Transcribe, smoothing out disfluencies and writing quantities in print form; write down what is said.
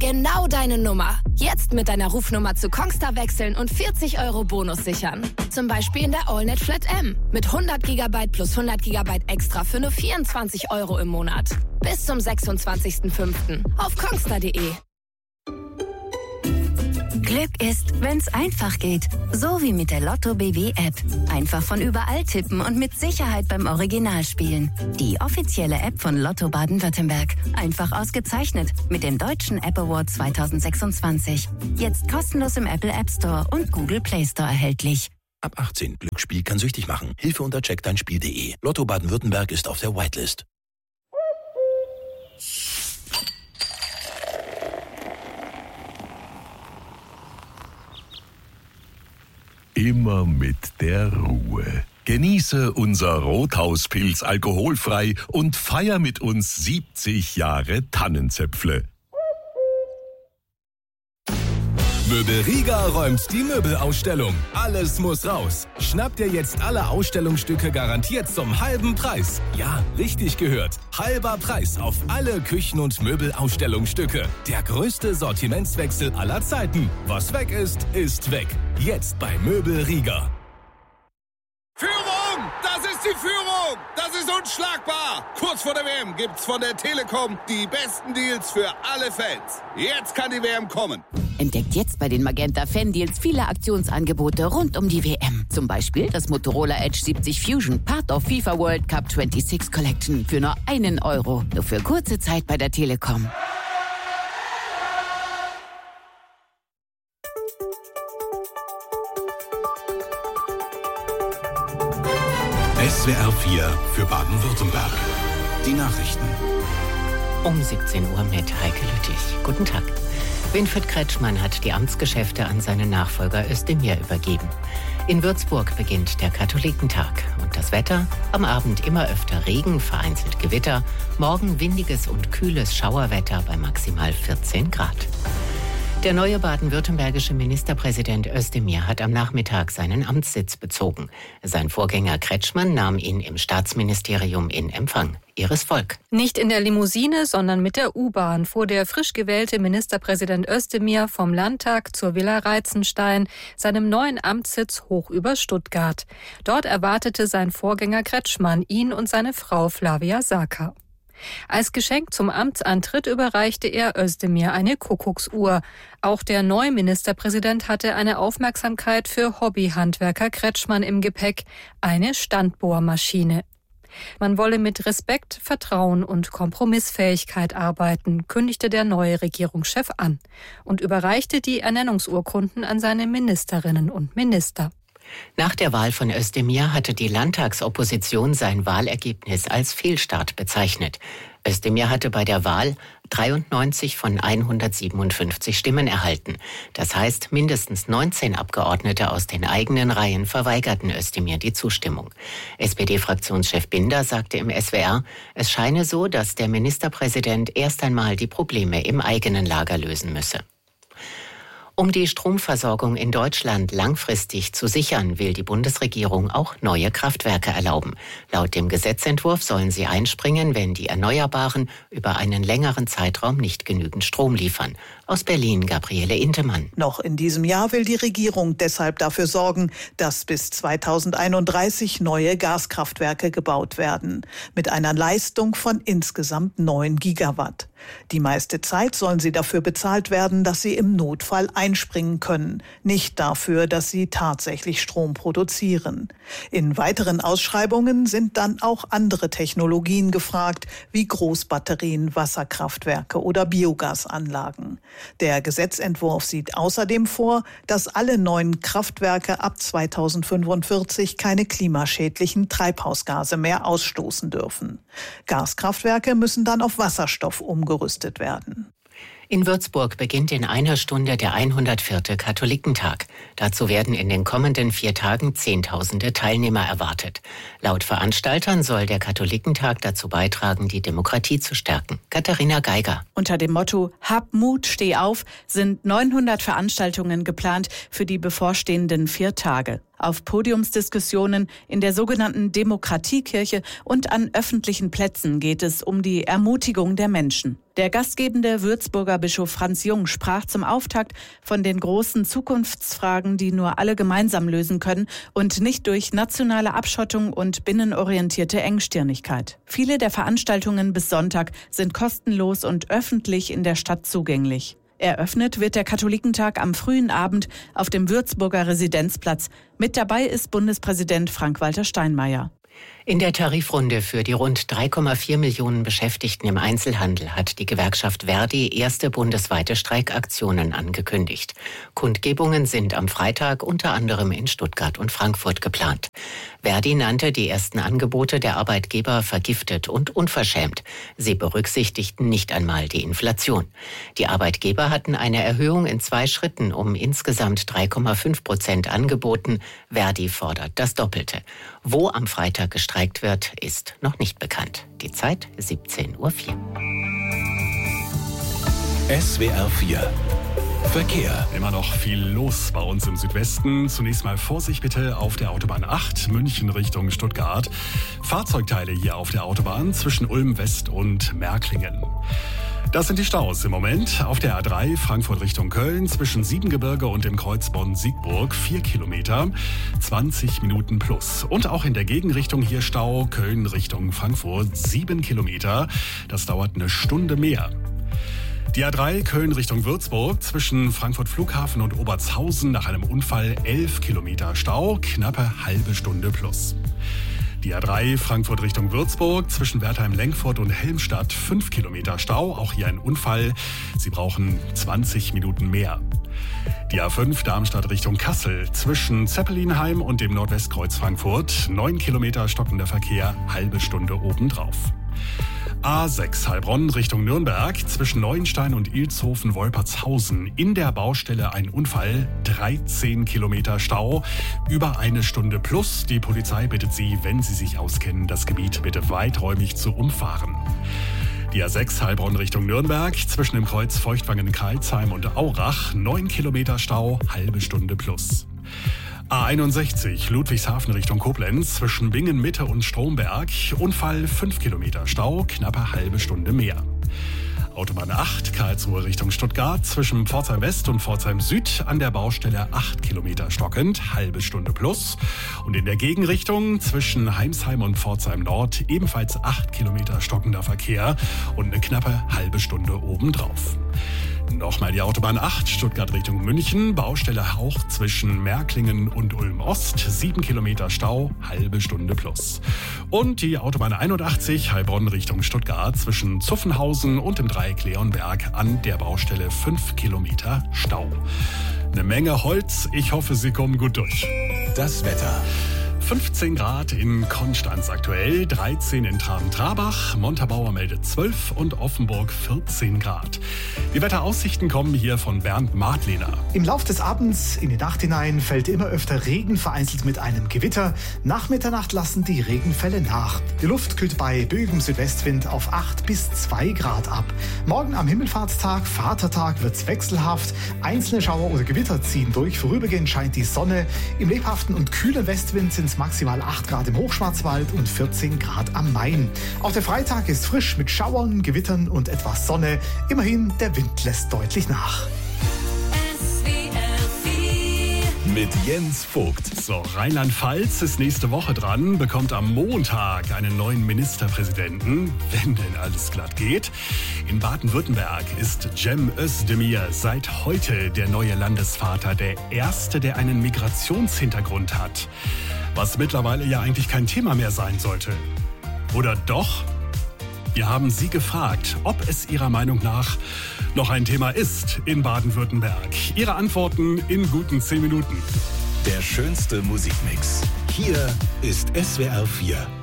Genau deine Nummer. Jetzt mit deiner Rufnummer zu Kongstar wechseln und 40 € Bonus sichern. Zum Beispiel in der AllNet Flat M. Mit 100 GB plus 100 GB extra für nur 24 € im Monat. Bis zum 26.05. auf kongstar.de. Glück ist, wenn's einfach geht. So wie mit der Lotto BW-App. Einfach von überall tippen und mit Sicherheit beim Original spielen. Die offizielle App von Lotto Baden-Württemberg. Einfach ausgezeichnet mit dem Deutschen App Award 2026. Jetzt kostenlos im Apple App Store und Google Play Store erhältlich. Ab 18. Glücksspiel kann süchtig machen. Hilfe unter checkdeinspiel.de. Lotto Baden-Württemberg ist auf der Whitelist. Immer mit der Ruhe. Genieße unser Rothauspilz alkoholfrei und feier mit uns 70 Jahre Tannenzäpfle. Möbel Riga räumt die Möbelausstellung. Alles muss raus. Schnappt ihr jetzt alle Ausstellungsstücke garantiert zum halben Preis. Ja, richtig gehört. Halber Preis auf alle Küchen- und Möbelausstellungsstücke. Der größte Sortimentswechsel aller Zeiten. Was weg ist, ist weg. Jetzt bei Möbel Riga. Führung! Das ist die Führung! Das ist unschlagbar! Kurz vor der WM gibt's von der Telekom die besten Deals für alle Fans. Jetzt kann die WM kommen. Entdeckt jetzt bei den Magenta Fan-Deals viele Aktionsangebote rund um die WM. Zum Beispiel das Motorola Edge 70 Fusion, Part of FIFA World Cup 26 Collection für nur €1. Nur für kurze Zeit bei der Telekom. SWR 4 für Baden-Württemberg. Die Nachrichten. Um 17 Uhr mit Heike Lüttich. Guten Tag. Winfried Kretschmann hat die Amtsgeschäfte an seinen Nachfolger Özdemir übergeben. In Würzburg beginnt der Katholikentag. Und das Wetter? Am Abend immer öfter Regen, vereinzelt Gewitter. Morgen windiges und kühles Schauerwetter bei maximal 14 Grad. Der neue baden-württembergische Ministerpräsident Özdemir hat am Nachmittag seinen Amtssitz bezogen. Sein Vorgänger Kretschmann nahm ihn im Staatsministerium in Empfang. Iris Volk. Nicht in der Limousine, sondern mit der U-Bahn fuhr der frisch gewählte Ministerpräsident Özdemir vom Landtag zur Villa Reitzenstein, seinem neuen Amtssitz hoch über Stuttgart. Dort erwartete sein Vorgänger Kretschmann ihn und seine Frau Flavia Saka. Als Geschenk zum Amtsantritt überreichte er Özdemir eine Kuckucksuhr. Auch der neue Ministerpräsident hatte eine Aufmerksamkeit für Hobbyhandwerker Kretschmann im Gepäck, eine Standbohrmaschine. Man wolle mit Respekt, Vertrauen und Kompromissfähigkeit arbeiten, kündigte der neue Regierungschef an und überreichte die Ernennungsurkunden an seine Ministerinnen und Minister. Nach der Wahl von Özdemir hatte die Landtagsopposition sein Wahlergebnis als Fehlstart bezeichnet. Özdemir hatte bei der Wahl 93 von 157 Stimmen erhalten. Das heißt, mindestens 19 Abgeordnete aus den eigenen Reihen verweigerten Özdemir die Zustimmung. SPD-Fraktionschef Binder sagte im SWR, es scheine so, dass der Ministerpräsident erst einmal die Probleme im eigenen Lager lösen müsse. Um die Stromversorgung in Deutschland langfristig zu sichern, will die Bundesregierung auch neue Kraftwerke erlauben. Laut dem Gesetzentwurf sollen sie einspringen, wenn die Erneuerbaren über einen längeren Zeitraum nicht genügend Strom liefern. Aus Berlin Gabriele Intemann. Noch in diesem Jahr will die Regierung deshalb dafür sorgen, dass bis 2031 neue Gaskraftwerke gebaut werden. Mit einer Leistung von insgesamt 9 Gigawatt. Die meiste Zeit sollen sie dafür bezahlt werden, dass sie im Notfall einspringen können, nicht dafür, dass sie tatsächlich Strom produzieren. In weiteren Ausschreibungen sind dann auch andere Technologien gefragt, wie Großbatterien, Wasserkraftwerke oder Biogasanlagen. Der Gesetzentwurf sieht außerdem vor, dass alle neuen Kraftwerke ab 2045 keine klimaschädlichen Treibhausgase mehr ausstoßen dürfen. Gaskraftwerke müssen dann auf Wasserstoff umgerüstet werden. In Würzburg beginnt in einer Stunde der 104. Katholikentag. Dazu werden in den kommenden 4 Tagen Zehntausende Teilnehmer erwartet. Laut Veranstaltern soll der Katholikentag dazu beitragen, die Demokratie zu stärken. Katharina Geiger. Unter dem Motto Hab Mut, steh auf sind 900 Veranstaltungen geplant für die bevorstehenden 4 Tage. Auf Podiumsdiskussionen in der sogenannten Demokratiekirche und an öffentlichen Plätzen geht es um die Ermutigung der Menschen. Der gastgebende Würzburger Bischof Franz Jung sprach zum Auftakt von den großen Zukunftsfragen, die nur alle gemeinsam lösen können und nicht durch nationale Abschottung und binnenorientierte Engstirnigkeit. Viele der Veranstaltungen bis Sonntag sind kostenlos und öffentlich in der Stadt zugänglich. Eröffnet wird der Katholikentag am frühen Abend auf dem Würzburger Residenzplatz. Mit dabei ist Bundespräsident Frank-Walter Steinmeier. In der Tarifrunde für die rund 3,4 Millionen Beschäftigten im Einzelhandel hat die Gewerkschaft Verdi erste bundesweite Streikaktionen angekündigt. Kundgebungen sind am Freitag unter anderem in Stuttgart und Frankfurt geplant. Verdi nannte die ersten Angebote der Arbeitgeber vergiftet und unverschämt. Sie berücksichtigten nicht einmal die Inflation. Die Arbeitgeber hatten eine Erhöhung in 2 Schritten um insgesamt 3,5% angeboten. Verdi fordert das Doppelte. Wo am Freitag gestreikt wird, ist noch nicht bekannt. Die Zeit 17:04 Uhr. SWR 4 Verkehr. Immer noch viel los bei uns im Südwesten. Zunächst mal Vorsicht bitte auf der Autobahn 8, München Richtung Stuttgart. Fahrzeugteile hier auf der Autobahn zwischen Ulm West und Märklingen. Das sind die Staus im Moment. Auf der A3 Frankfurt Richtung Köln zwischen Siebengebirge und dem Kreuz Bonn-Siegburg 4 Kilometer, 20 Minuten plus. Und auch in der Gegenrichtung hier Stau, Köln Richtung Frankfurt 7 Kilometer. Das dauert eine Stunde mehr. Die A3 Köln Richtung Würzburg zwischen Frankfurt Flughafen und Obertshausen nach einem Unfall 11 Kilometer Stau, knappe halbe Stunde plus. Die A3 Frankfurt Richtung Würzburg zwischen Wertheim-Lenkfurt und Helmstadt 5 Kilometer Stau, auch hier ein Unfall. Sie brauchen 20 Minuten mehr. Die A5 Darmstadt Richtung Kassel zwischen Zeppelinheim und dem Nordwestkreuz Frankfurt 9 Kilometer stockender Verkehr, halbe Stunde obendrauf. A6 Heilbronn Richtung Nürnberg zwischen Neuenstein und Ilshofen-Wolpertshausen. In der Baustelle ein Unfall, 13 Kilometer Stau, über eine Stunde plus. Die Polizei bittet Sie, wenn Sie sich auskennen, das Gebiet bitte weiträumig zu umfahren. Die A6 Heilbronn Richtung Nürnberg zwischen dem Kreuz Feuchtwangen-Karlsheim und Aurach 9 Kilometer Stau, halbe Stunde plus. A61 Ludwigshafen Richtung Koblenz zwischen Bingen-Mitte und Stromberg. Unfall 5 Kilometer Stau, knappe halbe Stunde mehr. Autobahn 8 Karlsruhe Richtung Stuttgart zwischen Pforzheim West und Pforzheim Süd an der Baustelle 8 Kilometer stockend, halbe Stunde plus. Und in der Gegenrichtung zwischen Heimsheim und Pforzheim Nord ebenfalls 8 Kilometer stockender Verkehr und eine knappe halbe Stunde obendrauf. Nochmal die Autobahn 8, Stuttgart Richtung München, Baustelle Hauch zwischen Märklingen und Ulm Ost, 7 Kilometer Stau, halbe Stunde plus. Und die Autobahn 81, Heilbronn Richtung Stuttgart, zwischen Zuffenhausen und dem Dreieck Leonberg an der Baustelle 5 Kilometer Stau. Eine Menge Holz, ich hoffe, Sie kommen gut durch. Das Wetter. 15 Grad in Konstanz aktuell, 13 in Traben-Trabach, Montabaur meldet 12 und Offenburg 14 Grad. Die Wetteraussichten kommen hier von Bernd Martlehner. Im Lauf des Abends in die Nacht hinein fällt immer öfter Regen, vereinzelt mit einem Gewitter. Nach Mitternacht lassen die Regenfälle nach. Die Luft kühlt bei böigem Südwestwind auf 8 bis 2 Grad ab. Morgen am Himmelfahrtstag, Vatertag, wird's wechselhaft. Einzelne Schauer oder Gewitter ziehen durch. Vorübergehend scheint die Sonne. Im lebhaften und kühlen Westwind sind es maximal 8 Grad im Hochschwarzwald und 14 Grad am Main. Auch der Freitag ist frisch mit Schauern, Gewittern und etwas Sonne. Immerhin, der Wind lässt deutlich nach. Mit Jens Vogt. So, Rheinland-Pfalz ist nächste Woche dran, bekommt am Montag einen neuen Ministerpräsidenten, wenn denn alles glatt geht. In Baden-Württemberg ist Cem Özdemir seit heute der neue Landesvater, der erste, der einen Migrationshintergrund hat. Was mittlerweile ja eigentlich kein Thema mehr sein sollte. Oder doch? Wir haben Sie gefragt, ob es Ihrer Meinung nach noch ein Thema ist in Baden-Württemberg. Ihre Antworten in guten 10 Minuten. Der schönste Musikmix. Hier ist SWR 4.